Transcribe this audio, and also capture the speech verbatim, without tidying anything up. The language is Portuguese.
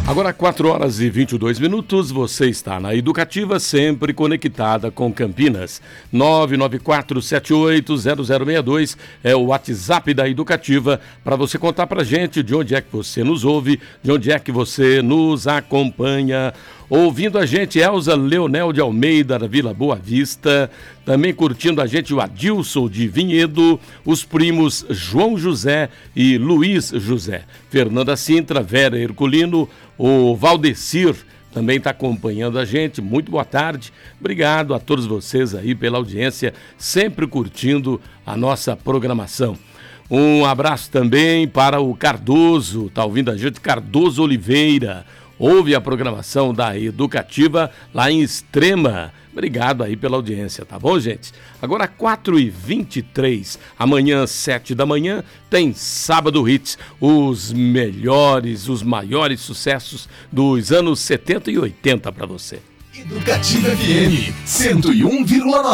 Agora quatro horas e vinte e dois minutos, você está na Educativa, sempre conectada com Campinas. nove nove quatro sete oito zero zero seis dois é o WhatsApp da Educativa para você contar pra gente de onde é que você nos ouve, de onde é que você nos acompanha. Ouvindo a gente, Elza Leonel de Almeida, da Vila Boa Vista. Também curtindo a gente o Adilson de Vinhedo, os primos João José e Luiz José. Fernanda Sintra, Vera Herculino, o Valdecir também está acompanhando a gente. Muito boa tarde. Obrigado a todos vocês aí pela audiência, sempre curtindo a nossa programação. Um abraço também para o Cardoso, está ouvindo a gente, Cardoso Oliveira. Ouve a programação da Educativa lá em Extrema. Obrigado aí pela audiência, tá bom, gente? Agora quatro e vinte e três, amanhã sete da manhã, tem Sábado Hits, os melhores, os maiores sucessos dos anos setenta e oitenta para você. Educativa F M cento e um vírgula nove.